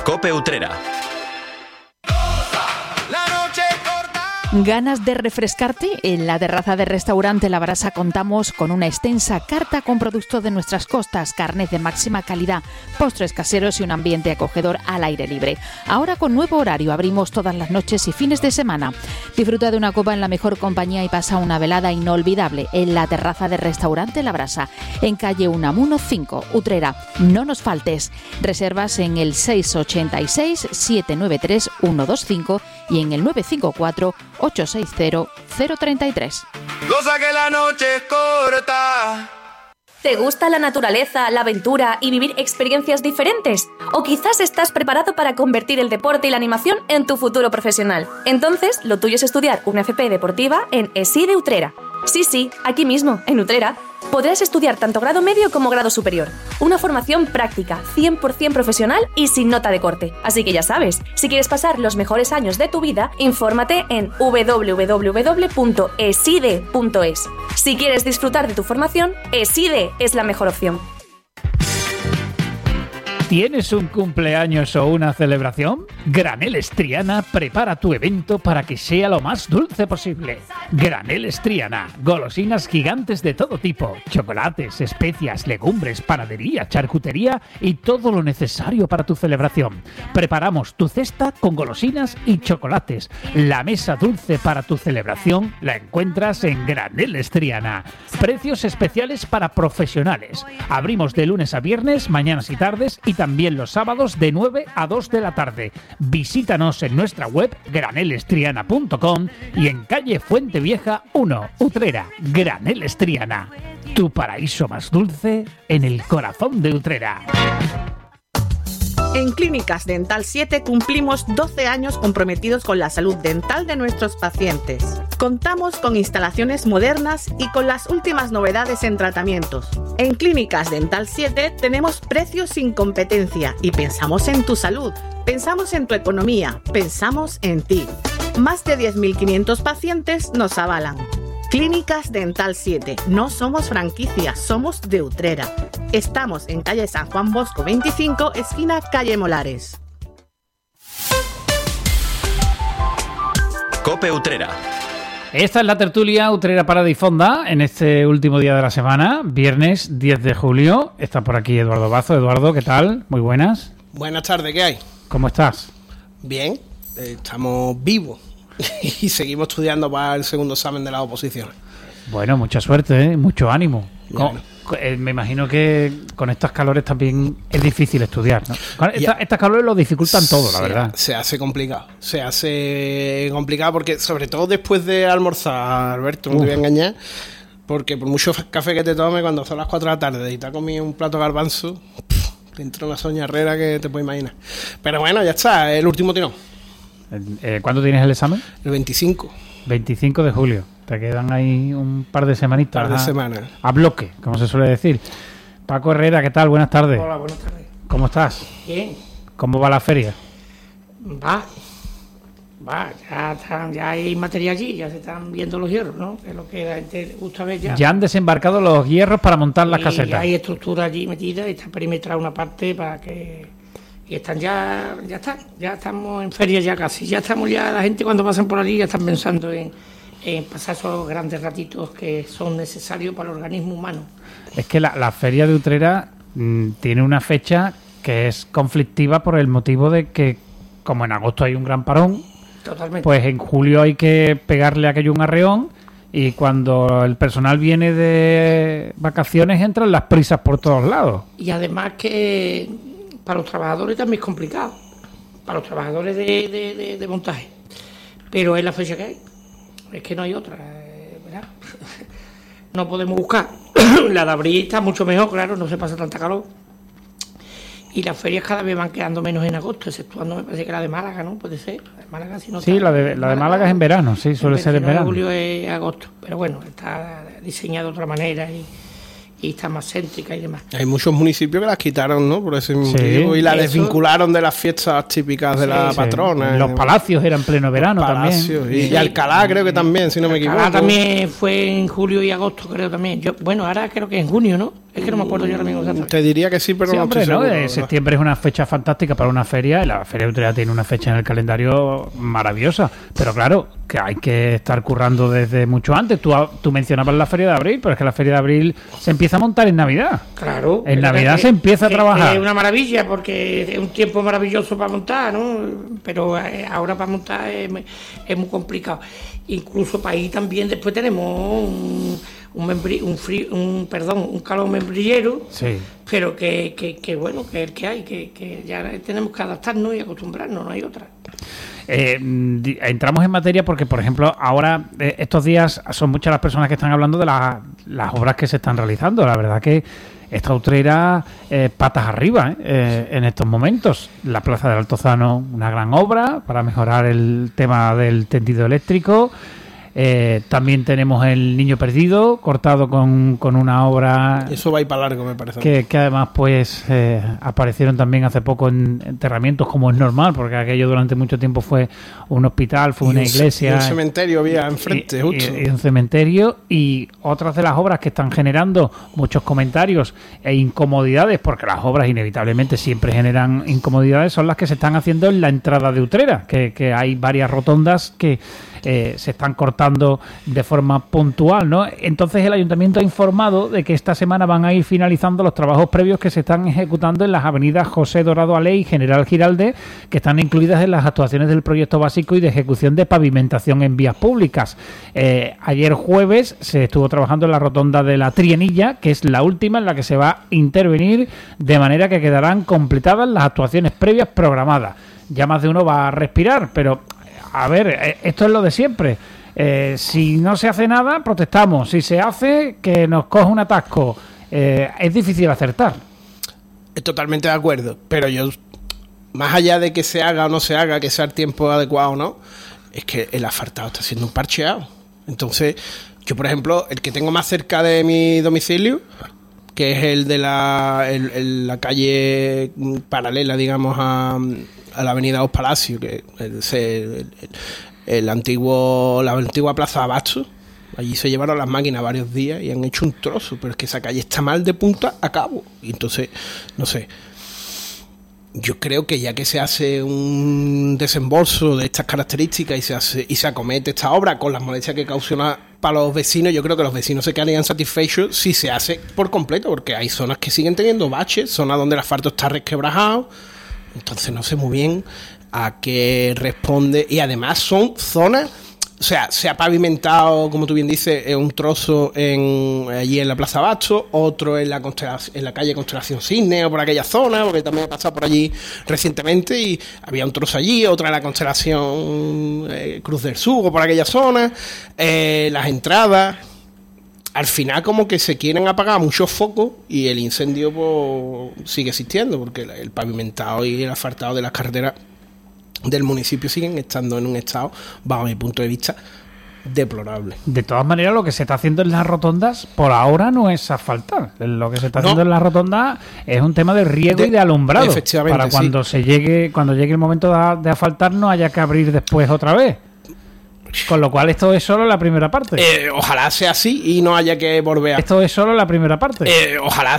COPE Utrera. ¿Ganas de refrescarte? En la terraza del restaurante La Brasa contamos con una extensa carta con productos de nuestras costas, carnes de máxima calidad, postres caseros y un ambiente acogedor al aire libre. Ahora con nuevo horario, abrimos todas las noches y fines de semana. Disfruta de una copa en la mejor compañía y pasa una velada inolvidable en la terraza del restaurante La Brasa, en calle Unamuno 5, Utrera. No nos faltes. Reservas en el 686 793 125 y en el 954 860 033. Goza que la noche es corta. ¿Te gusta la naturaleza, la aventura y vivir experiencias diferentes? ¿O quizás estás preparado para convertir el deporte y la animación en tu futuro profesional? Entonces, lo tuyo es estudiar una FP deportiva en ESI de Utrera. Sí, aquí mismo, en Utrera. Podrás estudiar tanto grado medio como grado superior. Una formación práctica, 100% profesional y sin nota de corte. Así que ya sabes, si quieres pasar los mejores años de tu vida, infórmate en www.eside.es. Si quieres disfrutar de tu formación, ESIDE es la mejor opción. ¿Tienes un cumpleaños o una celebración? Graneles Triana prepara tu evento para que sea lo más dulce posible. Graneles Triana, golosinas gigantes de todo tipo, chocolates, especias, legumbres, panadería, charcutería y todo lo necesario para tu celebración. Preparamos tu cesta con golosinas y chocolates. La mesa dulce para tu celebración la encuentras en Graneles Triana. Precios especiales para profesionales. Abrimos de lunes a viernes, mañanas y tardes, y también los sábados de 9 a 2 de la tarde. Visítanos en nuestra web granelestriana.com y en calle Fuente Vieja 1, Utrera. Graneles Triana, tu paraíso más dulce en el corazón de Utrera. En Clínicas Dental 7 cumplimos 12 años comprometidos con la salud dental de nuestros pacientes. Contamos con instalaciones modernas y con las últimas novedades en tratamientos. En Clínicas Dental 7 tenemos precios sin competencia y pensamos en tu salud, pensamos en tu economía, pensamos en ti. Más de 10.500 pacientes nos avalan. Clínicas Dental 7. No somos franquicia, somos de Utrera. Estamos en calle San Juan Bosco 25, esquina calle Molares. COPE Utrera. Esta es la tertulia Utrera Parada y Fonda en este último día de la semana, viernes 10 de julio. Está por aquí Eduardo Bazo. Eduardo, ¿qué tal? Muy buenas. Buenas tardes, ¿qué hay? ¿Cómo estás? Bien, estamos vivos y seguimos estudiando para el segundo examen de las oposiciones. Bueno, mucha suerte, mucho ánimo. Bueno. Me imagino que con estas calores también es difícil estudiar, ¿no? Estas calores lo dificultan todo, la verdad. Se hace complicado porque sobre todo después de almorzar, Alberto, no te voy a engañar, porque por mucho café que te tome, cuando son las 4 de la tarde y te has comido un plato de garbanzo, te entra una soñarrera que te puedes imaginar. Pero bueno, ya está, el último tirón. ¿Cuándo tienes el examen? El 25. 25 de julio. Te quedan ahí un par de semanitas. Un par de semanas. A bloque, como se suele decir. Paco Herrera, ¿qué tal? Buenas tardes. Hola, buenas tardes. ¿Cómo estás? Bien. ¿Cómo va la feria? Va, ya hay material allí, ya se están viendo los hierros, ¿no? Que es lo que la gente gusta ver ya. Ya han desembarcado los hierros para montar las casetas. Ya hay estructura allí metida y está perimetrada una parte para que... Y están ya estamos en feria ya casi. Ya estamos la gente cuando pasan por allí ya están pensando en pasar esos grandes ratitos que son necesarios para el organismo humano. Es que la feria de Utrera tiene una fecha que es conflictiva por el motivo de que, como en agosto hay un gran parón, totalmente, pues en julio hay que pegarle aquello un arreón, y cuando el personal viene de vacaciones entran las prisas por todos lados. Y además que para los trabajadores también es complicado, para los trabajadores de montaje, pero es la fecha que hay, es que no hay otra, ¿verdad? No podemos buscar. La de abril está mucho mejor, claro, no se pasa tanta calor. Y las ferias cada vez van quedando menos en agosto, exceptuando, me parece que la de Málaga, ¿no? Puede ser. La de Málaga, si no sí, la de Málaga es en verano, sí, suele ser en verano. Julio es agosto, pero bueno, está diseñada de otra manera y está más céntrica y demás. Hay muchos municipios que las quitaron, ¿no? Por ese motivo, y la desvincularon de las fiestas típicas de la patrona. Los palacios eran pleno verano también. Y Alcalá creo que también, si no me equivoco. Alcalá también fue en julio y agosto, creo también. Bueno, ahora creo que en junio, ¿no? Es que no me acuerdo yo ahora mismo exactamente. Te diría que sí, pero Sí, no hombre, estoy ¿no? seguro, Septiembre es una fecha fantástica para una feria. La Feria de Utrera tiene una fecha en el calendario maravillosa. Pero claro, que hay que estar currando desde mucho antes. Tú mencionabas la Feria de Abril, pero es que la Feria de Abril se empieza a montar en Navidad. Claro. En Navidad se empieza a trabajar. Es una maravilla porque es un tiempo maravilloso para montar, ¿no? Pero ahora para montar es muy complicado. Incluso para ahí también después tenemos un calor membrillero, Sí. pero que bueno, que es el que hay, que ya tenemos que adaptarnos y acostumbrarnos, no hay otra. Entramos en materia porque, por ejemplo, ahora estos días son muchas las personas que están hablando de las obras que se están realizando. La verdad que esta Utrera patas arriba en estos momentos. La Plaza del Altozano, una gran obra para mejorar el tema del tendido eléctrico. También tenemos el Niño Perdido, cortado con una obra... Eso va a ir para largo, me parece. Que además pues aparecieron también hace poco en enterramientos, como es normal, porque aquello durante mucho tiempo fue un hospital, fue una iglesia... Y un cementerio había enfrente, justo. Y un cementerio, y otras de las obras que están generando muchos comentarios e incomodidades, porque las obras inevitablemente siempre generan incomodidades, son las que se están haciendo en la entrada de Utrera, que hay varias rotondas que se están cortando de forma puntual, ¿no? Entonces el ayuntamiento ha informado de que esta semana van a ir finalizando los trabajos previos que se están ejecutando en las avenidas José Dorado Alé y General Giralde, que están incluidas en las actuaciones del proyecto básico y de ejecución de pavimentación en vías públicas. Ayer jueves se estuvo trabajando en la rotonda de la Trienilla, que es la última en la que se va a intervenir, de manera que quedarán completadas las actuaciones previas programadas. Ya más de uno va a respirar, pero a ver, esto es lo de siempre. Si no se hace nada, protestamos. Si se hace, que nos coge un atasco. Es difícil acertar. Totalmente de acuerdo. Pero yo, más allá de que se haga o no se haga, que sea el tiempo adecuado o no, es que el asfaltado está siendo un parcheado. Entonces, yo, por ejemplo, el que tengo más cerca de mi domicilio, que es el de la calle paralela, digamos, a la avenida Dos Palacios, que es la antigua Plaza Abasto. Allí se llevaron las máquinas varios días y han hecho un trozo, pero es que esa calle está mal de punta a cabo. Y entonces, no sé, yo creo que ya que se hace un desembolso de estas características y se acomete esta obra con las molestias que causa para los vecinos, yo creo que los vecinos se quedarían satisfechos si se hace por completo, porque hay zonas que siguen teniendo baches, zonas donde el asfalto está resquebrajado. Entonces no sé muy bien a qué responde. Y además son zonas, o sea, se ha pavimentado, como tú bien dices, un trozo allí en la Plaza Abasto, otro en la calle Constelación Cisne o por aquella zona, porque también he pasado por allí recientemente y había un trozo allí, otra en la Constelación Cruz del Sur o por aquella zona, las entradas. Al final como que se quieren apagar muchos focos y el incendio pues, sigue existiendo, porque el pavimentado y el asfaltado de las carreteras del municipio siguen estando en un estado, bajo mi punto de vista, deplorable. De todas maneras, lo que se está haciendo en las rotondas por ahora no es asfaltar. Lo que se está haciendo en las rotondas es un tema de riego y de alumbrado, efectivamente, para cuando llegue el momento de asfaltar no haya que abrir después otra vez. Con lo cual esto es solo la primera parte. Ojalá sea así y no haya que volver a... Esto es solo la primera parte. Ojalá